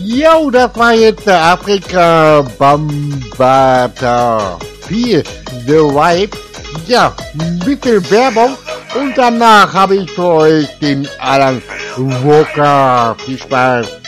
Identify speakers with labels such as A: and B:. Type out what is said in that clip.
A: Jo, das war jetzt der Afrika Bambata 4 The Vibe. Ja, ein bisschen Werbung und danach habe ich für euch den Alan Walker. Viel Spaß.